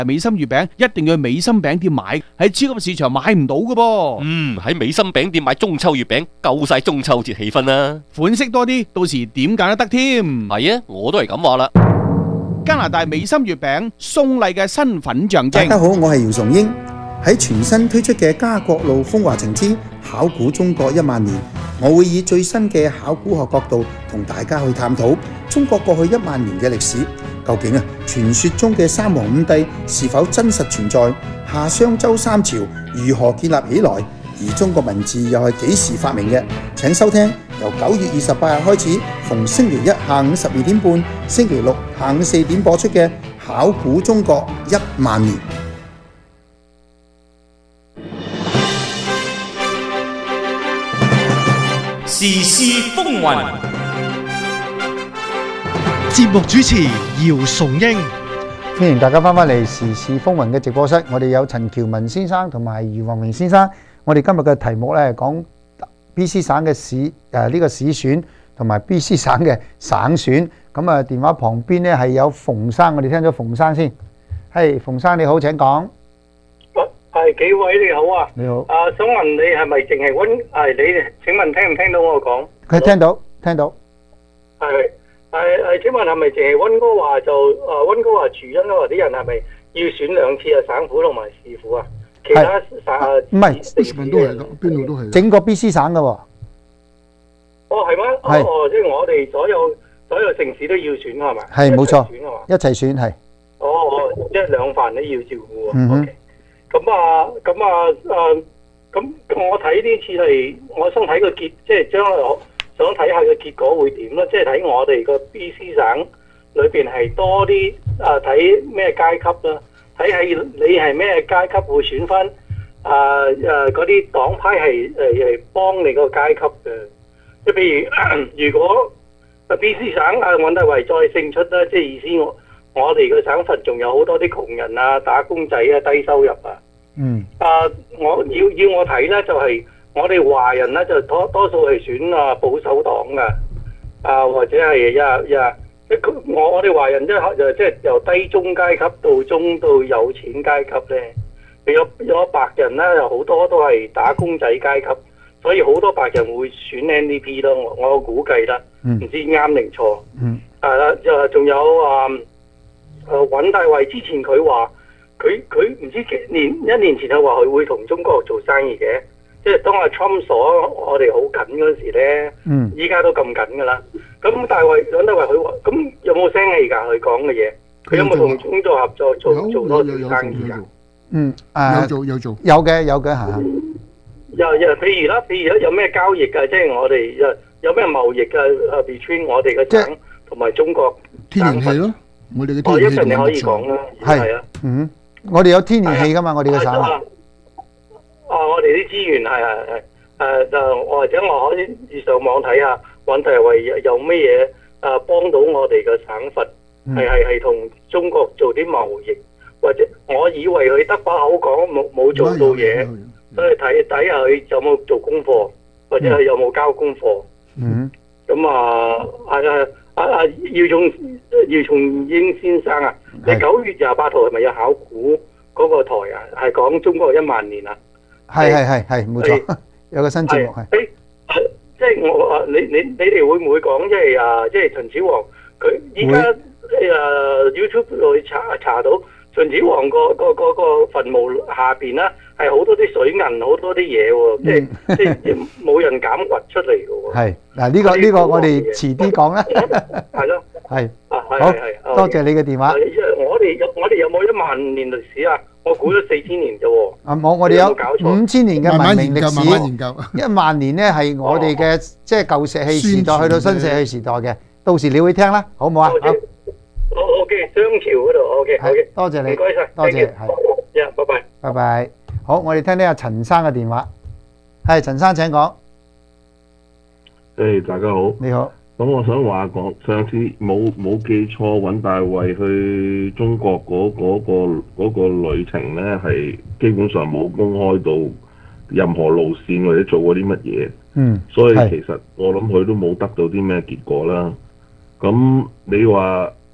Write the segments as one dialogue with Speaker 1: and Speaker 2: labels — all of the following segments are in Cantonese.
Speaker 1: 美心月餅一定要去美心餅店買，喺超級市場買唔到㗎噃。
Speaker 2: 喺美心餅店買中秋月餅，夠晒中秋節氣氛啦。
Speaker 1: 款式多啲，到時點揀都得添。
Speaker 2: 係啊，我都係咁話啦。
Speaker 1: 加拿大美心月餅，送禮嘅身份象徵。
Speaker 3: 大家好，我係姚崇英。喺全新推出嘅家國路風華情之考古中國1萬年，我會以最新嘅考古學角度同大家去探討中國過去1萬年嘅歷史。究竟傳說中嘅三皇五帝是否真實存在？夏商周三朝如何建立起來？而中國文字又係幾時發明嘅？請收聽由9月28日開始，逢星期一下午12點半、星期六下午4點播出嘅《考古中國1萬年》。
Speaker 4: 時事風雲，
Speaker 5: 節目主持姚崇英，
Speaker 3: 歡迎大家翻返嚟時事風雲嘅直播室。我哋有陳喬文先生同埋余宏明先生。我哋今日嘅題目咧係講 BC 省嘅市呢個市選同埋 BC 省嘅省選。咁啊，電話旁邊咧係有馮生，我哋聽咗馮生先。係馮生你好，請講。
Speaker 6: 係幾位你好啊！
Speaker 3: 你好。
Speaker 6: 想問你係咪淨係溫？你請問聽唔聽到我講？
Speaker 3: 佢聽到，聽到。
Speaker 6: 請問係咪淨係溫哥華就溫哥華住溫哥華啲人係咪要選兩次啊？省府同埋市府啊？其他省
Speaker 3: 唔係，
Speaker 7: 都係㗎，邊度都係。
Speaker 3: 整個 BC 省㗎喎。
Speaker 6: 哦，係咩？哦，即係我哋所有城市都要選係咪？
Speaker 3: 係冇錯，
Speaker 6: 選係嘛？
Speaker 3: 一齊選係。
Speaker 6: 即係兩份都要照顧喎。
Speaker 3: 嗯哼。
Speaker 6: 咁我睇呢次係，我想睇個結，即係將來我想睇下個結果會點啦。即係睇我哋個 BC 省裏邊係多啲睇咩階級啦，睇係你係咩階級會選翻嗰啲黨派係幫你個階級嘅。即係譬如如果BC 省尹大維再勝出啦，即係意思我哋個省份仲有好多啲窮人啊、打工仔啊、低收入啊。我要我睇咧，就係我哋華人咧就多數係選保守黨嘅，或者係我哋華人即係由低中階級到中到有錢階級咧，有白人咧，有好多都係打工仔階級，所以好多白人會選 NDP 咯。我估計啦，唔知啱定錯。係啦，仲有尹大維之前佢話佢唔知一年前佢話佢會同中國做生意嘅，即係當阿 Trump 鎖我哋好緊嗰時咧，依家都咁緊噶啦。咁尹大維佢話，咁有冇聲氣㗎？佢講嘅嘢，佢有冇同中國合作做多啲生意㗎？
Speaker 7: 有做，
Speaker 3: 有嘅嚇。
Speaker 6: 譬如有咩交易㗎？即係我哋有咩貿易㗎？between 我哋嘅省同埋中國
Speaker 7: 天然氣咯。我哋嘅天然氣
Speaker 6: 一陣你可以講啦，係啊，
Speaker 3: 我哋有天然氣噶嘛，我哋嘅省。
Speaker 6: 我哋啲資源係或者我可以上網睇下，揾題為有咩嘢幫到我哋嘅省份，係同中國做啲貿易，或者我以為佢得把口講冇做到嘢，所以睇下佢有冇做功課，或者佢有冇交功課。咁姚崇英先生啊，你9月28號係咪有考古嗰個台啊？係講中國1萬年啊？
Speaker 3: 係冇錯，有個新節目係。
Speaker 6: 即係你哋會唔會講即係秦始皇佢依家YouTube 會查到秦始皇個墳墓下邊啦，係好多啲水銀，好多啲嘢喎，即係冇人敢掘出嚟嘅喎。
Speaker 3: 係嗱，呢個我哋遲啲講啦。
Speaker 6: 係咯。
Speaker 3: 係。好，多謝你嘅電話。
Speaker 6: 我哋有冇1萬年歷史啊？我估咗4000年啫喎。
Speaker 3: 我哋有5000年嘅文明歷史。
Speaker 7: 慢慢研究。
Speaker 3: 1萬年咧係我哋嘅即係舊石器時代去到新石器時代嘅，到時你會聽啦，好唔好啊？
Speaker 6: OK，商朝嗰度 OK，
Speaker 3: 多謝你，
Speaker 6: 唔該曬，
Speaker 3: 多謝，
Speaker 6: 係，拜拜，
Speaker 3: 拜拜。好，我哋聽聽阿陳生嘅電話。係陳生請講。
Speaker 8: 大家好。
Speaker 3: 你好。
Speaker 8: 咁我想話講，上次冇記錯，尹大維去中國嗰個旅程咧，係基本上冇公開到任何路線或者做過啲乜嘢。所以其實我諗佢都冇得到啲咩結果啦。咁你話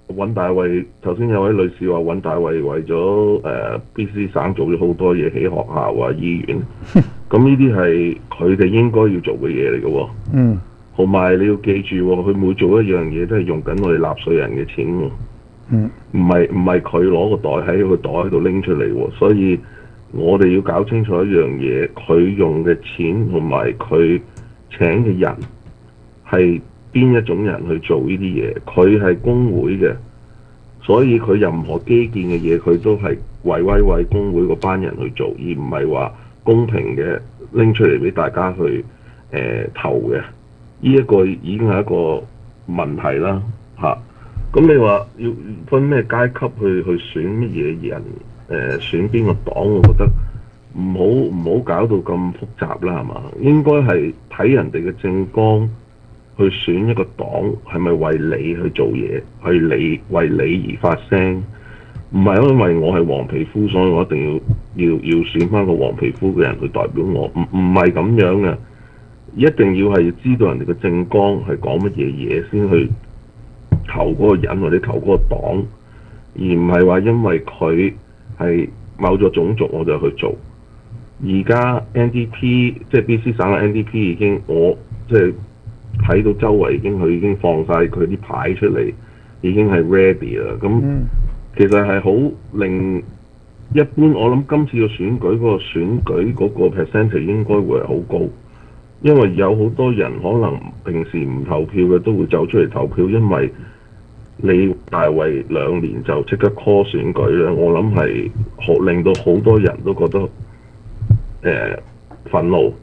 Speaker 8: 尹大衛頭先有位女士話尹大衛為咗BC 省做咗好多嘢，起學校啊、醫院，咁呢啲係佢哋應該要做嘅嘢嚟嘅喎。
Speaker 3: 嗯。
Speaker 8: 同埋你要記住喎，佢每做一樣嘢都係用緊我哋納稅人嘅錢喎。
Speaker 3: 嗯。
Speaker 8: 唔係佢攞個袋喺個袋度拎出嚟喎，所以我哋要搞清楚一樣嘢，佢用嘅錢同埋佢請嘅人係邊一種人去做呢啲嘢？佢係工會嘅，所以佢任何基建嘅嘢，佢都係為工會嗰班人去做，而唔係話公平嘅拎出嚟俾大家去投嘅。呢一個已經係一個問題啦，嚇。咁你話要分咩階級去選乜嘢人？選邊個黨？我覺得唔好搞到咁複雜啦，係嘛？應該係睇人哋嘅政綱去選一個黨，係咪為你去做嘢？係為你而發聲，唔係因為我係黃皮膚，所以我一定要選翻個黃皮膚嘅人去代表我。唔係咁樣嘅，一定要係知道人哋嘅政綱係講乜嘢嘢先去投嗰個人或者投嗰個黨，而唔係話因為佢係某咗種族我就去做。而家 NDP 即係 BC 省嘅 NDP 已經我即係睇到周圍佢已經放晒佢啲牌出嚟，已經係 ready 啦。咁其實係好令一般，我諗今次嘅選舉嗰個 percentage 應該會係好高，因為有好多人可能平時唔投票嘅都會走出嚟投票，因為你大衛2年就即刻 call 選舉咧，我諗係令到好多人都覺得憤怒，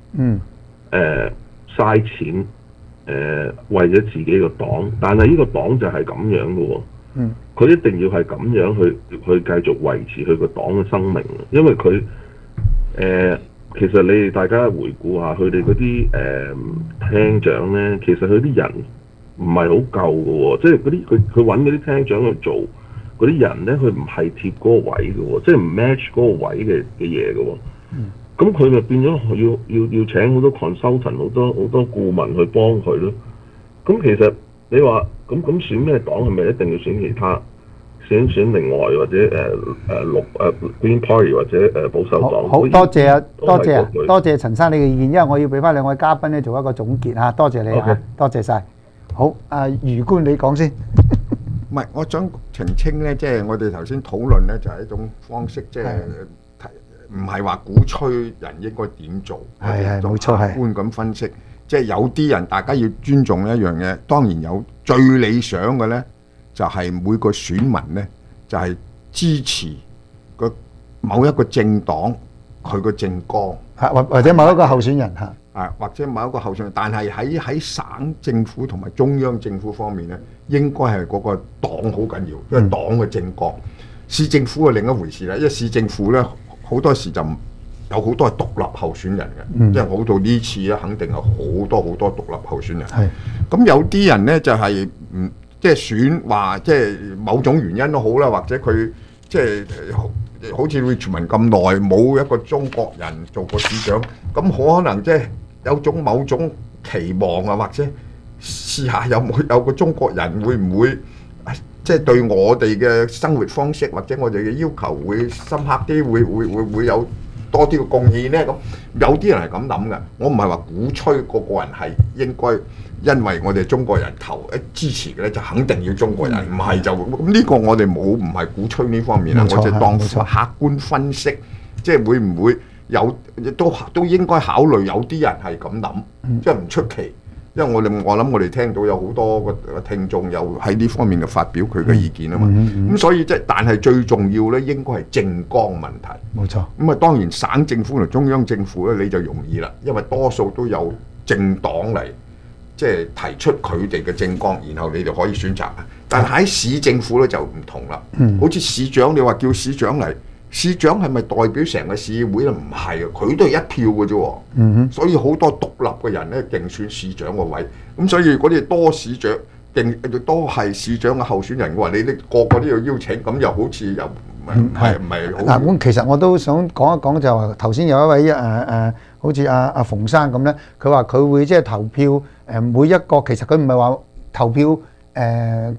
Speaker 8: 嘥錢，為咗自己個黨，但係呢個黨就係咁樣嘅喎，佢一定要係咁樣去繼續維持佢個黨嘅生命，因為佢其實你哋大家回顧下佢哋嗰啲廳長咧，其實佢啲人唔係好夠嘅喎，即係嗰啲佢揾嗰啲廳長去做嗰啲人咧，佢唔係貼嗰個位嘅喎，即係唔 match 嗰個位嘅嘢嘅喎。咁佢咪變咗要請好多 consultant 好多顧問去幫佢咯。咁其實你話咁選咩黨係咪一定要選其他？選另外或者Green Party 或者保守黨？
Speaker 3: 好多謝啊，多謝陳生你嘅意見，因為我要俾翻兩位嘉賓咧做一個總結嚇，多謝你嚇，多謝晒。好，余官你講先。
Speaker 9: 唔係，我想澄清咧，即係我哋頭先討論咧，就係一種方式，即係唔係話鼓吹人應該點做，
Speaker 3: 係冇錯，係客
Speaker 9: 觀咁分析。即係有啲人大家要尊重一樣嘢，當然有最理想嘅咧，就係每個選民咧就係支持個某一個政黨佢個政綱，
Speaker 3: 或者某一個候選人嚇。
Speaker 9: 或者某一個候選人，但係喺省政府同埋中央政府方面咧，應該係嗰個黨好緊要，因為黨嘅政綱。市政府係另一回事啦，因為市政府咧好多時就有好多係獨立候選人嘅，即係好到呢次咧，肯定係好多獨立候選人。咁有啲人咧就係即係選話，即係某種原因都好啦，或者佢即係好似 Richmond 咁耐冇一個中國人做過市長，咁可能即係有某種期望啊，或者試下有個中國人會唔會即係對我哋嘅生活方式或者我哋嘅要求會深刻啲，會有多啲嘅貢獻呢？咁有啲人係咁諗嘅，我唔係話鼓吹個人係應該因為我哋中國人支持嘅咧，就肯定要中國人，唔係就咁呢個我哋唔係鼓吹呢方面啦，我就當客觀分析，即係會唔會有都應該考慮有啲人係咁諗，即係唔出奇。因為我諗我哋聽到有好多個聽眾有喺呢方面嘅發表佢嘅意見啊嘛，咁所以但係最重要咧，應該係政綱問題。
Speaker 3: 冇錯。咁
Speaker 9: 當然省政府同中央政府咧，你就容易啦，因為多數都有政黨嚟即係提出佢哋嘅政綱，然後你就可以選擇。但係喺市政府咧就唔同啦，好似市長你話叫市長嚟。市長係咪代表成個市議會咧？唔係啊，佢都係一票嘅啫。所以好多獨立嘅人咧競選市長個位。咁所以如果你多市長多係市長嘅候選人嘅話，你個個都要邀請，咁又好似又唔係好。
Speaker 3: 嗱，咁其實我都想講一講，就話頭先有一位好似阿馮生咁咧，佢話佢會即係投票每一個，其實佢唔係話投票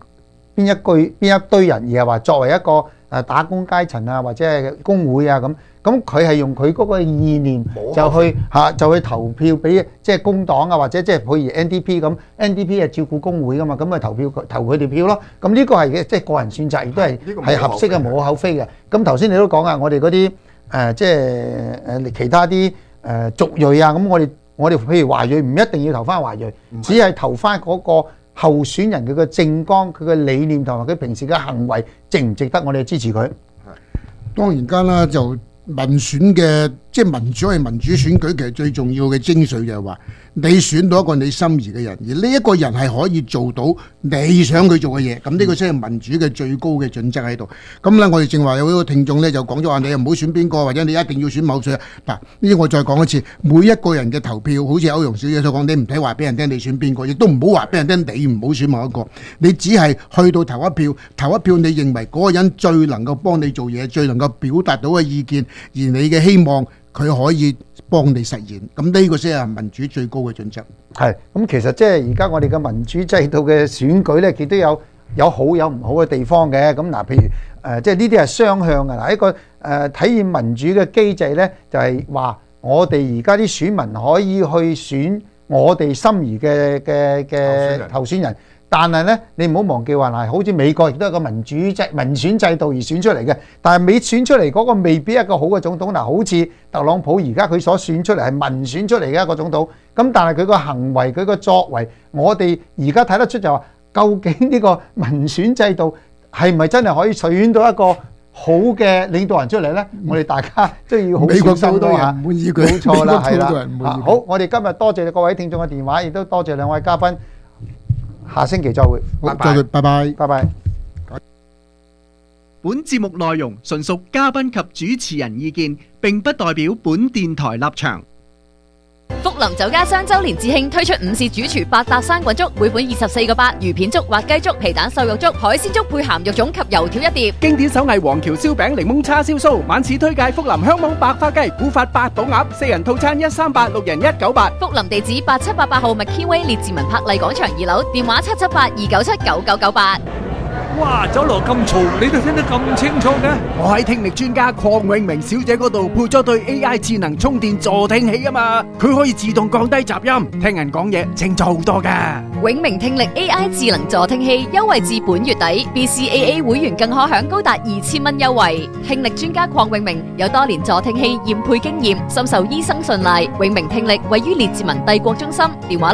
Speaker 3: 一堆人，而係話作為一個打工階層啊，或者係工會啊咁佢係用佢嗰個意念就去投票俾即係工黨啊，或者即係譬如 NDP 咁 ，NDP 係照顧工會噶嘛，咁咪投佢哋票咯。咁呢個係即係個人選擇，亦都係合適嘅，無可厚非嘅。咁頭先你都講啊，我哋嗰啲即係其他啲族裔啊，咁我哋譬如華裔唔一定要投翻華裔，只係投翻嗰個候選人佢嘅政綱、佢嘅理念同埋佢平時嘅行為值唔值得我哋支持佢？
Speaker 7: 當然間啦，就民選嘅即係民主係民主選舉，其實最重要嘅精髓就係話你選到一個你心儀嘅人，而呢一個人係可以做到你想佢做嘅嘢，咁呢個先係民主嘅最高嘅準則喺度。咁咧，我哋正話有個聽眾咧就講咗話，你又唔好選邊個，或者你一定要選某誰。嗱，呢啲我再講一次，每一個人嘅投票，好似歐陽小姐所講，你唔使話俾人聽你選邊個，亦都唔好話俾人聽你唔好選某一個，你只係去到投一票，你認為嗰個人最能夠幫你做嘢，最能夠表達到嘅意見，而你嘅希望佢可以幫你實現，咁呢個先係民主最高嘅準則。係，咁其實即係而家我哋嘅民主制度嘅選舉咧，亦都有好有唔好嘅地方嘅。咁嗱，譬如即係呢啲係雙向嘅。嗱，一個體現民主嘅機制咧，就係話我哋而家啲選民可以去選我哋心儀嘅候選人。但係咧，你唔好忘記話嗱，好似美國亦都係個民選制度而選出嚟嘅。但係未選出嚟嗰個未必一個好嘅總統。嗱，好似特朗普而家佢所選出嚟係民選出嚟嘅一個總統。咁但係佢個行為、佢個作為，我哋而家睇得出就話，究竟呢個民選制度係咪真係可以選到一個好嘅領導人出嚟咧？我哋大家都要好小心咯嚇。冇錯啦，係啦。好，我哋今日多謝各位聽眾嘅電話，亦都多謝兩位嘉賓。下星期再會，拜拜。
Speaker 5: 本節目內容純屬嘉賓及主持人意見，並不代表本電台立場。
Speaker 10: 福林酒家雙周年致慶推出午市主廚百搭生滾粥，每本24個8，魚片粥、滑雞粥、皮蛋瘦肉粥、海鮮粥配鹹肉粽及油條一碟。
Speaker 1: 經典手藝黃橋燒餅、檸檬叉燒酥，晚市推介福林香網白花雞、古法八寶鴨，4人套餐138，6人198。
Speaker 10: 福林地址8788號麥堅威列治文柏麗廣場2樓，電話778-297-9998。
Speaker 11: 哇，酒樓咁嘈，你都聽得咁清楚嘅？
Speaker 1: 我喺聽力專家鄺永明小姐嗰度配咗對 AI 智能充電助聽器啊嘛，佢可以自動降低雜音，聽人講嘢清楚好多噶。
Speaker 10: 永明聽力 AI 智能助聽器優惠至本月底 ，BCAA 會員更可享高達2000蚊優惠。聽力專家鄺永明有多年助聽器驗配經驗，深受醫生信賴。永明聽力位於列治文帝國中心，電話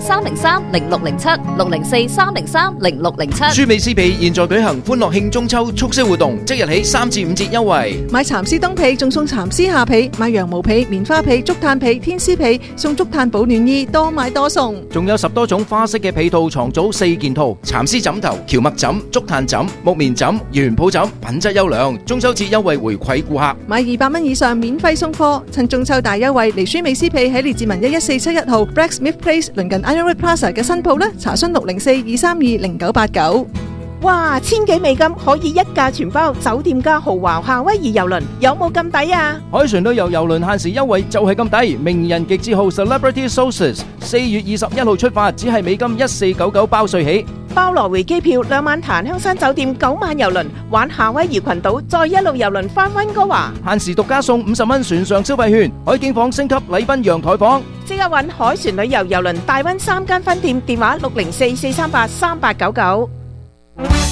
Speaker 10: 604-303-0607，604-303-0607。
Speaker 12: 舒美斯皮現在舉行歡樂慶中秋促銷活動，即日起3至5折優惠。
Speaker 13: 買蠶絲冬被仲送蠶絲下被，買羊毛被、棉花被、竹炭被、天絲被送竹炭保暖衣，多買多送。
Speaker 12: 仲有10多種花式嘅被套床組4件套，蠶絲枕頭、蕎麥枕、竹炭枕、木棉枕、原抱枕，品質優良。中秋節優惠回饋顧客，
Speaker 13: 買200蚊以上免費送貨。趁中秋大優惠，嚟舒美斯被喺列治文11471號 Blacksmith Place 鄰近 Ironwood Plaza 嘅新鋪啦，查詢604-232-0989。
Speaker 14: 哇，1000幾美金可以一價全包，酒店加豪華夏威夷郵輪，有冇咁抵啊？
Speaker 12: 海船旅遊郵輪限時優惠就係咁抵，名人極致號 Celebrity Sources 4月21號出發，只係美金1499包稅起，
Speaker 14: 包來回機票，2晚檀香山酒店，9晚郵輪，玩夏威夷群島，再一路郵輪返溫哥華，
Speaker 12: 限時獨家送50蚊船上消費券，海景房升級禮賓陽台房，
Speaker 14: 即刻搵海船旅遊郵輪大溫3間分店，電話604-438-3899。